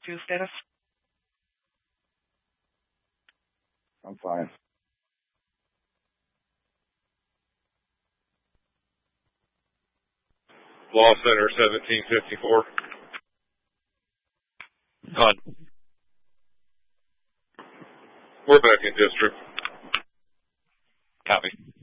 Fuel status? I'm fine. Law Center 1754. Con. We're back in district. Copy.